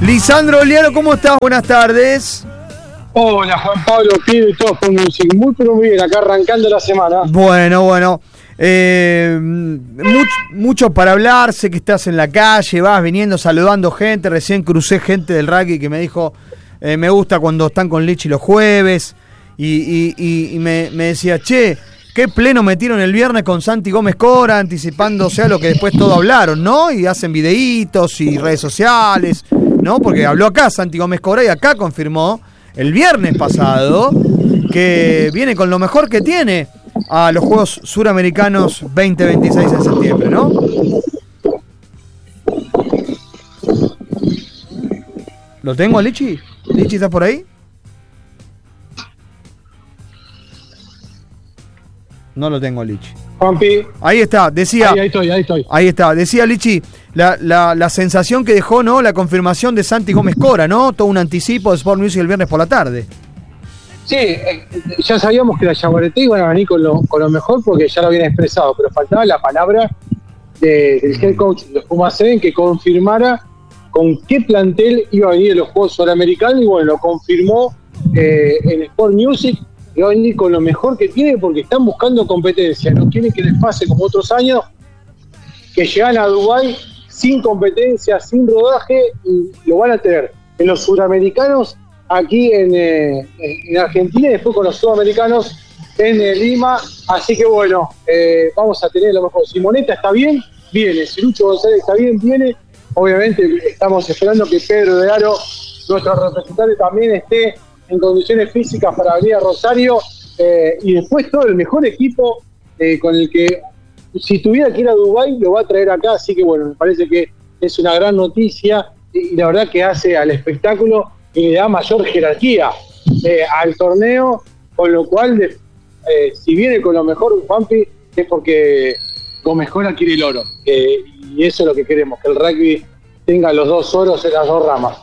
Lisandro Oliano, ¿cómo estás? Buenas tardes. Hola Juan Pablo, Pido y todos por Music. Muy pero muy bien, acá arrancando la semana. Bueno. Mucho para hablar, sé que estás en la calle, vas viniendo saludando gente, recién crucé gente del rugby que me dijo, me gusta cuando están con Lichi los jueves, y me decía, che, qué pleno metieron el viernes con Santi Gómez Cora, anticipándose a lo que después todo hablaron, ¿no? Y hacen videitos y redes sociales, ¿no? Porque habló acá Santi Gómez Cora y acá confirmó el viernes pasado que viene con lo mejor que tiene a los Juegos Suramericanos 2026 en septiembre, ¿no? ¿Lo tengo a Lichi? ¿Lichi está por ahí? No lo tengo a Lichi. Juanpi. Ahí está, decía. Ahí estoy. Ahí está, decía Lichi, la sensación que dejó, ¿no? La confirmación de Santi Gómez Cora, ¿no? Todo un anticipo de Sport Music el viernes por la tarde. Sí, ya sabíamos que la Yaguareté iban a venir con lo mejor porque ya lo habían expresado, pero faltaba la palabra del head coach de los Pumas 7 que confirmara con qué plantel iba a venir en los Juegos Suramericanos, y bueno, lo confirmó en Sport Music, que va a venir con lo mejor que tiene porque están buscando competencia, no quieren que les pase como otros años, que llegan a Dubái sin competencia, sin rodaje, y lo van a tener en los Suramericanos aquí en Argentina y después con los Sudamericanos en Lima, así que bueno, vamos a tener lo mejor. Si Moneta está bien, viene. Si Lucho González está bien, viene. Obviamente estamos esperando que Pedro de Aro, nuestro representante, también esté en condiciones físicas para venir a Rosario, y después todo el mejor equipo con el que, si tuviera que ir a Dubái, lo va a traer acá, así que bueno, me parece que es una gran noticia y la verdad que hace al espectáculo y le da mayor jerarquía al torneo, con lo cual, si viene con lo mejor Juanpi, es porque Gómez Cora quiere el oro, y eso es lo que queremos, que el rugby tenga los dos oros en las dos ramas.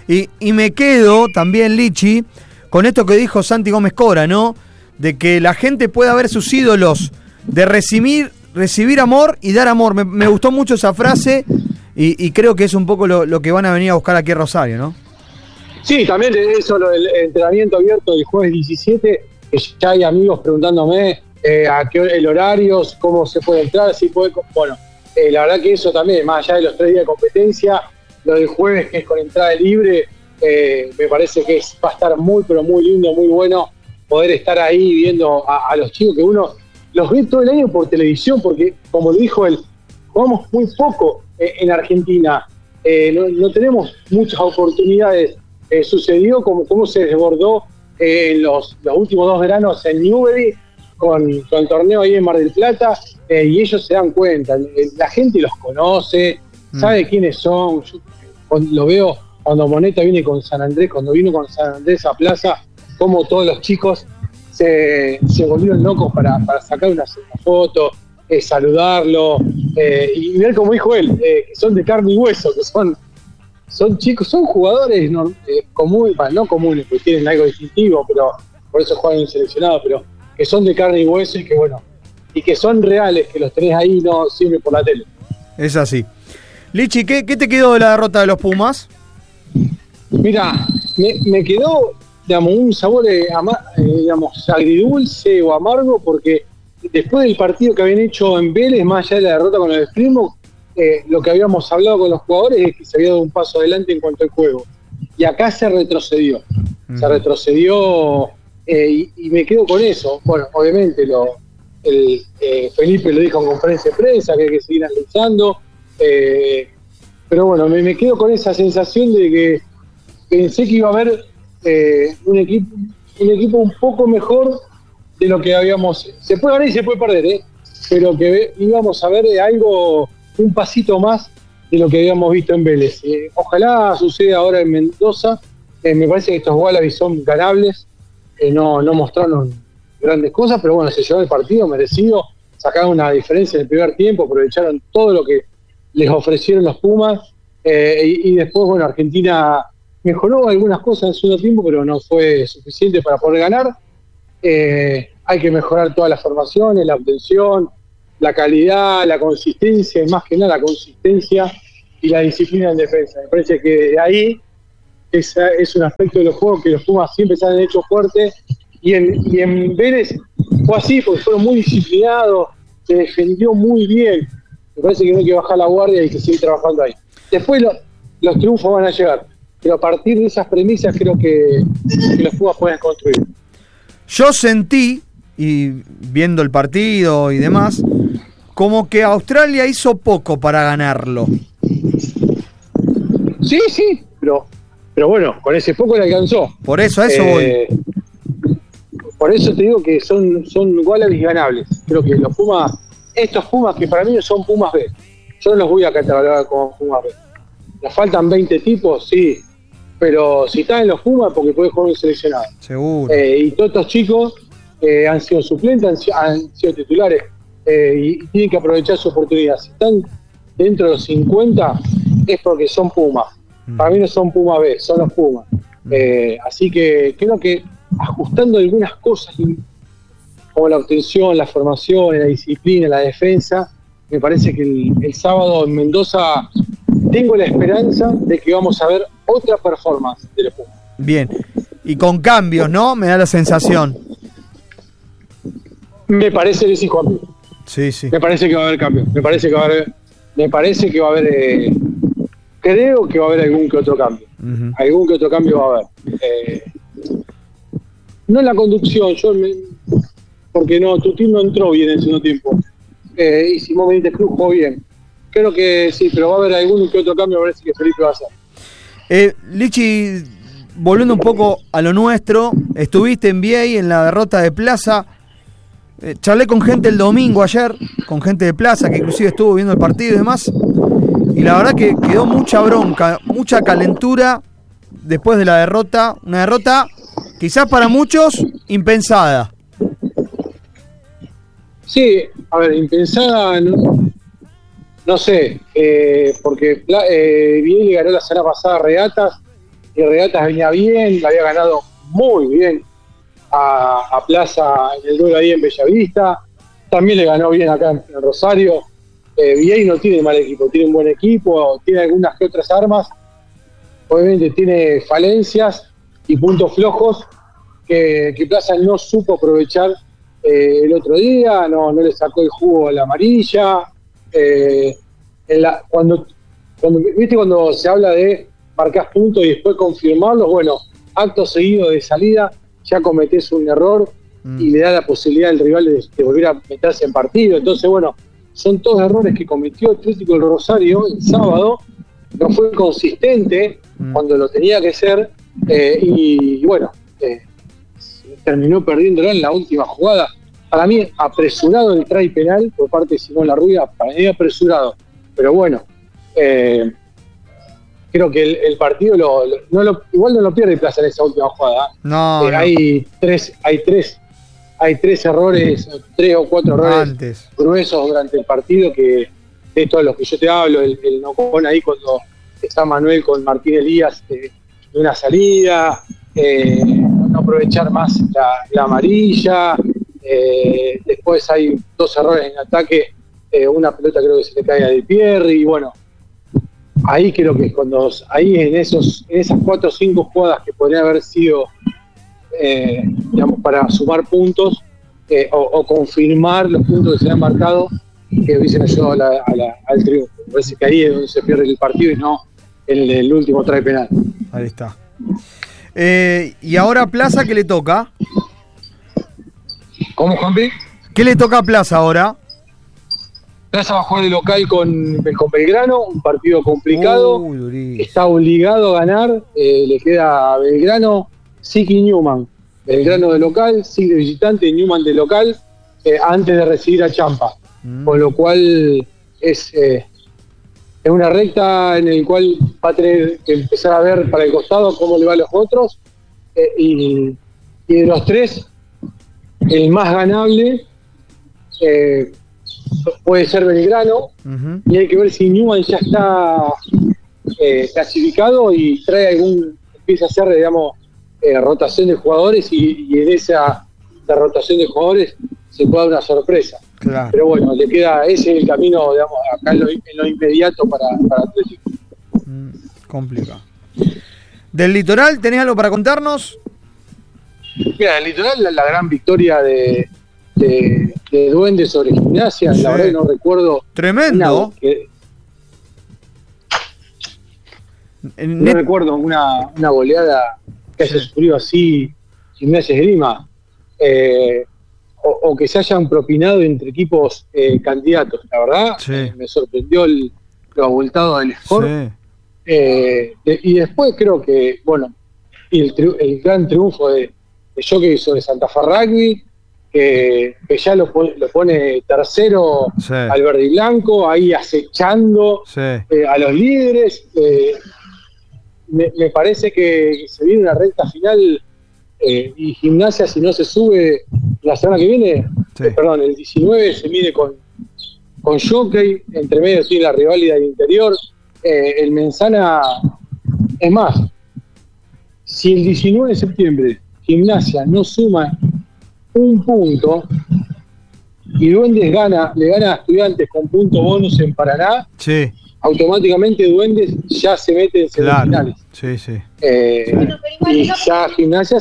Y me quedo también, Lichi, con esto que dijo Santi Gómez Cora, ¿no? De que la gente pueda ver sus ídolos, de recibir amor y dar amor. Me gustó mucho esa frase y creo que es un poco lo que van a venir a buscar aquí a Rosario, ¿no? Sí, también eso, el entrenamiento abierto del jueves 17, que ya hay amigos preguntándome a qué el horario, cómo se puede entrar, si puede. Bueno, la verdad que eso también, más allá de los 3 días de competencia, lo del jueves, que es con entrada libre, me parece que va a estar muy, pero muy lindo, muy bueno poder estar ahí viendo a los chicos, que uno los ve todo el año por televisión, porque, como dijo él, jugamos muy poco en Argentina, no tenemos muchas oportunidades. Sucedió como se desbordó en los últimos 2 veranos en Newbery con el torneo ahí en Mar del Plata, y ellos se dan cuenta, la gente los conoce, sabe quiénes son. Yo lo veo cuando Moneta viene con San Andrés, cuando vino con San Andrés a Plaza, como todos los chicos se volvieron locos para sacar una foto, saludarlo, y ver como dijo él, que son de carne y hueso, que son chicos, son jugadores comunes, no comunes, porque tienen algo distintivo, pero por eso juegan en seleccionado, pero que son de carne y hueso y que bueno, y que son reales, que los tenés ahí, no siempre por la tele. Es así. Lichi, ¿qué te quedó de la derrota de los Pumas? Mira, me quedó, digamos, un sabor digamos, agridulce o amargo, porque después del partido que habían hecho en Vélez, más allá de la derrota con el Springbok, lo que habíamos hablado con los jugadores es que se había dado un paso adelante en cuanto al juego. Y acá se retrocedió. Se retrocedió, y me quedo con eso. Bueno, obviamente Felipe lo dijo en conferencia de prensa, que hay que seguir analizando. Pero bueno, me quedo con esa sensación de que pensé que iba a haber un equipo un poco mejor de lo que habíamos. Se puede ganar y se puede perder, pero que íbamos a ver algo, un pasito más de lo que habíamos visto en Vélez. Ojalá suceda ahora en Mendoza. Me parece que estos Wallabies son ganables, no mostraron grandes cosas, pero bueno, se llevó el partido merecido, sacaron una diferencia en el primer tiempo, aprovecharon todo lo que les ofrecieron los Pumas, y después, bueno, Argentina mejoró algunas cosas en el segundo tiempo, pero no fue suficiente para poder ganar. Hay que mejorar todas las formaciones, la obtención, la calidad, la consistencia, y más que nada la consistencia y la disciplina en defensa. Me parece que de ahí ese es un aspecto de los juegos que los Pumas siempre se han hecho fuertes, y en Vélez fue así, porque fueron muy disciplinados, se defendió muy bien. Me parece que no hay que bajar la guardia y que seguir trabajando ahí. Después los triunfos van a llegar, pero a partir de esas premisas creo que los Pumas pueden construir. Yo sentí, y viendo el partido y demás, como que Australia hizo poco para ganarlo. Sí, pero bueno, con ese poco le alcanzó. Por eso, a eso voy. Por eso te digo que son Wallabies ganables. Creo que los Pumas, estos Pumas que para mí son Pumas B, yo no los voy a catalogar como Pumas B. Les faltan 20 tipos, sí, pero si están en los Pumas porque puede jugar un seleccionado. Seguro. Y todos estos chicos han sido suplentes, han sido titulares, y tienen que aprovechar su oportunidad. Si están dentro de los 50 es porque son Pumas. Para mí no son Pumas B, son los Pumas. Así que creo que ajustando algunas cosas como la obtención, la formación, la disciplina, la defensa, me parece que el sábado en Mendoza tengo la esperanza de que vamos a ver otra performance de los Pumas. Bien, y con cambios, ¿no? Me da la sensación. Me parece que sí, Juan. Sí. Me parece que va a haber cambios. Creo que va a haber algún que otro cambio. Uh-huh. Algún que otro cambio va a haber. No en la conducción, porque no, tu team no entró bien en el segundo tiempo. Y Simón Benítez Cruz jugó bien. Creo que sí, pero va a haber algún que otro cambio, parece que Felipe va a hacer. Lichi, volviendo un poco a lo nuestro, estuviste en VA en la derrota de Plaza. Charlé con gente el domingo ayer, con gente de Plaza, que inclusive estuvo viendo el partido y demás. Y la verdad que quedó mucha bronca, mucha calentura después de la derrota. Una derrota quizás para muchos impensada. Sí, a ver, impensada, no sé, porque bien le ganó la semana pasada a Regatas, y Regatas venía bien, la había ganado muy bien a Plaza en el duelo ahí en Bellavista, también le ganó bien acá en Rosario. VA no tiene mal equipo, tiene un buen equipo, tiene algunas que otras armas, obviamente tiene falencias y puntos flojos que Plaza no supo aprovechar el otro día, no le sacó el jugo a la amarilla. Cuando se habla de marcar puntos y después confirmarlos, bueno, acto seguido de salida ya cometés un error y le da la posibilidad al rival de volver a meterse en partido. Entonces, bueno, son todos errores que cometió Atlético del Rosario el sábado. No fue consistente cuando lo tenía que ser, y bueno, terminó perdiéndolo en la última jugada. Para mí, apresurado el try penal por parte de Simón Larruiga, para mí apresurado. Pero bueno, creo que el partido igual no lo pierde Plaza en esa última jugada. No. Hay tres errores, 3 o 4 errores antes gruesos durante el partido, que de todos los que yo te hablo, el nocón ahí cuando está Manuel con Martín Elías de una salida, no aprovechar más la amarilla, después hay 2 errores en ataque, una pelota creo que se le cae a Di Pierri, y bueno, ahí creo que ahí en esas 4 o 5 jugadas que podrían haber sido digamos, para sumar puntos o confirmar los puntos que se han marcado, que hubiesen ayudado al triunfo. Me parece que ahí es donde se pierde el partido y no en el último try penal. Ahí está. Y ahora Plaza, ¿qué le toca? ¿Cómo, Juanpi? ¿Qué le toca a Plaza ahora? Plaza va a jugar de local con Belgrano, un partido complicado. Está obligado a ganar. Le queda a Belgrano, Siki y Newman. Belgrano de local, Siki de visitante, Newman de local, antes de recibir a Champa. Con lo cual es una recta en el cual va a tener que empezar a ver para el costado cómo le va a los otros. Y de los 3, el más ganable puede ser Belgrano, y hay que ver si Newman ya está clasificado y empieza a hacer, digamos, rotación de jugadores, y en esa rotación de jugadores se puede dar una sorpresa. Claro. Pero bueno, le queda ese el camino, digamos, acá en lo inmediato para Atlético. Complicado. ¿Del Litoral tenés algo para contarnos? Mira, el Litoral, la gran victoria de Duendes sobre Gimnasia, Sí. la verdad que no recuerdo. Tremendo. No recuerdo una goleada que haya sufrido así Gimnasia Esgrima, o que se hayan propinado entre equipos candidatos. La verdad, Sí. Me sorprendió lo abultado del score. Sí. Y después creo que, bueno, y el gran triunfo de Jockey sobre Santa Fe Rugby, que ya lo pone tercero Sí. al verde y blanco, ahí acechando Sí. a los líderes. Me parece que se viene una recta final y Gimnasia, si no se sube la semana que viene, Sí. perdón, el 19 se mide con Jockey, entre medio tiene la riválida del interior. El Menzana, es más, si el 19 de septiembre Gimnasia no suma un punto y Duendes le gana a Estudiantes con punto bonus en Paraná, Sí. automáticamente Duendes ya se mete en semifinales. Sí, sí. Y ya a Gimnasia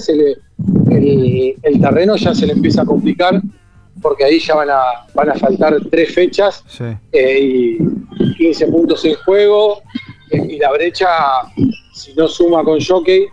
el terreno ya se le empieza a complicar, porque ahí ya van a faltar 3 fechas Sí. y 15 puntos en juego, y la brecha, si no suma con Jockey,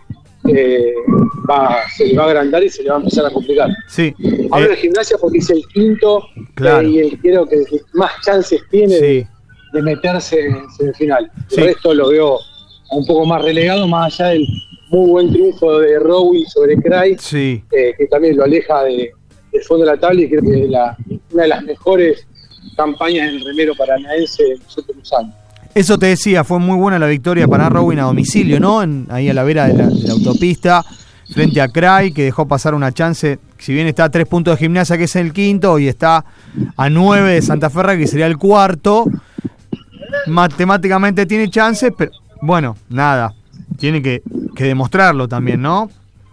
se le va a agrandar y se le va a empezar a complicar. Sí. Hablo de Gimnasia porque es el quinto, Claro. y el creo que más chances tiene Sí. de meterse en semifinal. Sí. El resto lo veo un poco más relegado, más allá del muy buen triunfo de Rowing sobre Cray, Sí. que también lo aleja del fondo de la tabla, y creo que es una de las mejores campañas del remero paranaense de los últimos años. Eso te decía, fue muy buena la victoria para Rowing a domicilio, ¿no? Ahí a la vera de la autopista, frente a Cray, que dejó pasar una chance. Si bien está a 3 puntos de Gimnasia, que es el quinto, y está a 9 de Santa Fe, que sería el cuarto, matemáticamente tiene chances, pero bueno, nada, tiene que demostrarlo también, ¿no?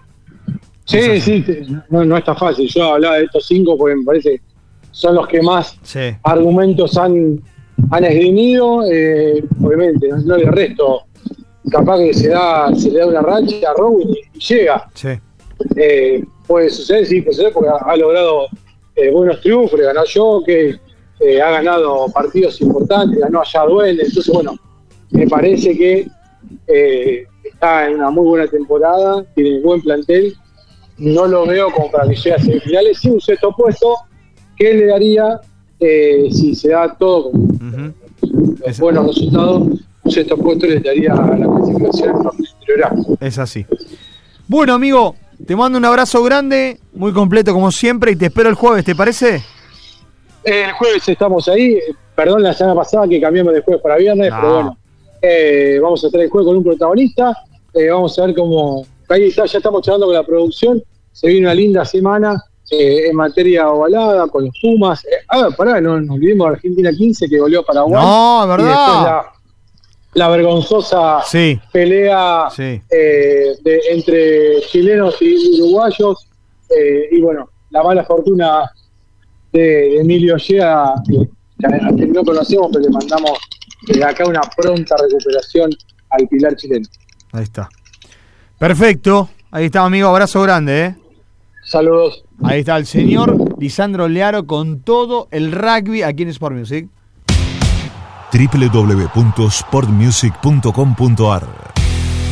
Sí, sí, no está fácil. Yo hablaba de estos 5 porque me parece que son los que más Sí. argumentos han esgrimido. Obviamente, no le resto, capaz que se le da una racha a Rowing y llega. Sí. Puede suceder, sí, puede suceder, porque ha logrado buenos triunfos, ganó Jockey, ha ganado partidos importantes, ganó allá Duende. Entonces, bueno, me parece que está en una muy buena temporada, tiene un buen plantel. No lo veo como para que llegue a semifinales, sí un sexto puesto que le daría, si se da todo con buenos resultados, un sexto puesto le daría a la clasificación en el interior. Es así. Bueno, amigo, te mando un abrazo grande, muy completo como siempre, y te espero el jueves, ¿te parece? El jueves estamos ahí. Perdón la semana pasada que cambiamos de jueves para viernes, pero bueno, vamos a estar el jueves con un protagonista. Vamos a ver cómo. Ahí está, ya estamos charlando con la producción. Se viene una linda semana en materia ovalada con los Pumas. No nos olvidemos de Argentina 15 que goleó a Paraguay. No, es verdad. Y después la vergonzosa pelea entre chilenos y uruguayos. Y bueno, la mala fortuna de Emilio Ojeda, que no conocemos, pero le mandamos desde acá una pronta recuperación al pilar chileno. Ahí está. Perfecto. Ahí está, amigo. Abrazo grande, Saludos. Ahí está el señor Lisandro Learo con todo el rugby aquí en Sport Music. www.sportmusic.com.ar